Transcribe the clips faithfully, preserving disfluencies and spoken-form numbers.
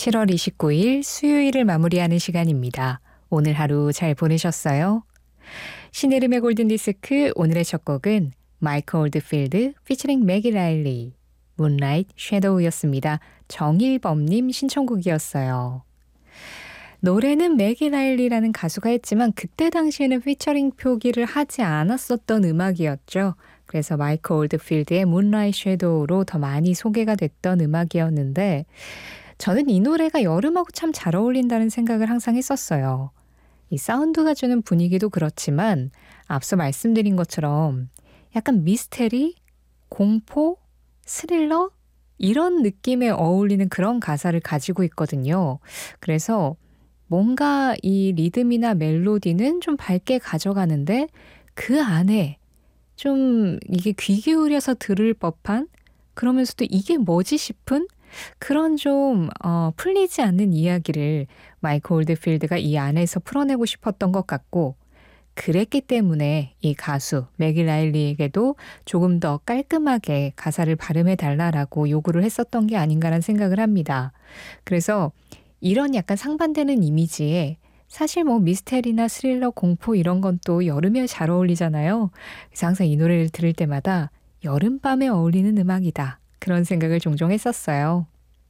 칠월 이십구일 수요일을 마무리하는 시간입니다. 오늘 하루 잘 보내셨어요? 신혜림의 골든디스크 오늘의 첫 곡은 마이크 올드필드 피처링 맥이 라일리 문라이트 섀도우였습니다. 정일범님 신청곡이었어요. 노래는 맥이 라일리라는 가수가 했지만 그때 당시에는 피처링 표기를 하지 않았었던 음악이었죠. 그래서 마이크 올드필드의 문라이트 섀도우로 더 많이 소개가 됐던 음악이었는데 저는 이 노래가 여름하고 참 잘 어울린다는 생각을 항상 했었어요. 이 사운드가 주는 분위기도 그렇지만 앞서 말씀드린 것처럼 약간 미스테리, 공포, 스릴러 이런 느낌에 어울리는 그런 가사를 가지고 있거든요. 그래서 뭔가 이 리듬이나 멜로디는 좀 밝게 가져가는데 그 안에 좀 이게 귀 기울여서 들을 법한 그러면서도 이게 뭐지 싶은 그런 좀 어, 풀리지 않는 이야기를 마이크 올드필드가 이 안에서 풀어내고 싶었던 것 같고 그랬기 때문에 이 가수 맥이 라일리에게도 조금 더 깔끔하게 가사를 발음해달라라고 요구를 했었던 게 아닌가라는 생각을 합니다. 그래서 이런 약간 상반되는 이미지에 사실 뭐 미스테리나 스릴러, 공포 이런 건 또 여름에 잘 어울리잖아요. 그래서 항상 이 노래를 들을 때마다 여름밤에 어울리는 음악이다. 그런 생각을 종종 했었어요.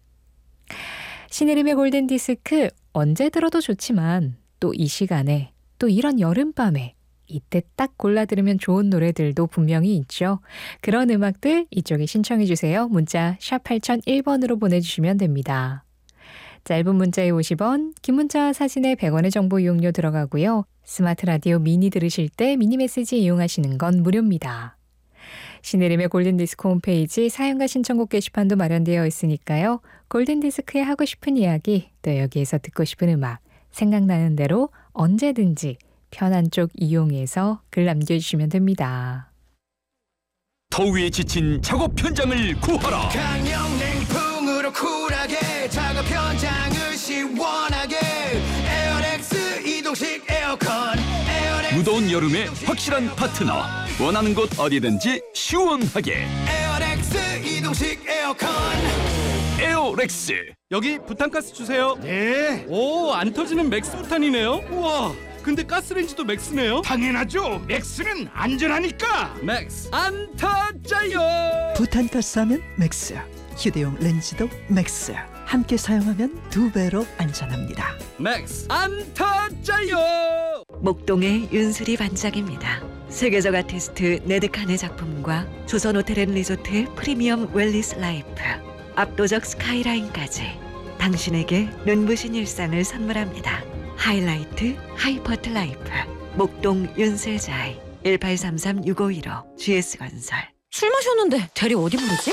신혜림의 골든디스크 언제 들어도 좋지만 또 이 시간에 또 이런 여름밤에 이때 딱 골라 들으면 좋은 노래들도 분명히 있죠. 그런 음악들 이쪽에 신청해 주세요. 문자 샵 팔공공일 번으로 보내주시면 됩니다. 짧은 문자에 오십 원, 긴 문자 사진에 백 원의 정보 이용료 들어가고요. 스마트 라디오 미니 들으실 때 미니 메시지 이용하시는 건 무료입니다. 신혜림의 골든디스크 홈페이지 사연과 신청곡 게시판도 마련되어 있으니까요. 골든디스크에 하고 싶은 이야기, 또 여기에서 듣고 싶은 음악, 생각나는 대로 언제든지 편한 쪽 이용해서 글 남겨주시면 됩니다. 더위에 지친 작업 현장을 구하라. 강력냉풍으로 쿨하게 작업 현장을 시원하게 에어렉스 이동식 에어컨 에어렉스 무더운 여름에 확실한 파트너. 원하는 곳 어디든지 시원하게 에어렉스 이동식 에어컨 에어렉스. 여기 부탄가스 주세요. 네, 오, 안 터지는 맥스 부탄이네요. 우와, 근데 가스레인지도 맥스네요. 당연하죠. 맥스는 안전하니까. 맥스 안 터져요. 부탄가스 하면 맥스, 휴대용 렌즈도 맥스. 함께 사용하면 두 배로 안전합니다. 맥스 안 터져요. 목동의 윤수리 반짝입니다. 세계적 아티스트 네드칸의 작품과 조선호텔앤리조트의 프리미엄 웰리스 라이프, 압도적 스카이라인까지 당신에게 눈부신 일상을 선물합니다. 하이라이트 하이퍼트 라이프 목동 윤슬자이 일팔삼삼 육오일오 지에스건설. 술 마셨는데 대리 어디 부르지?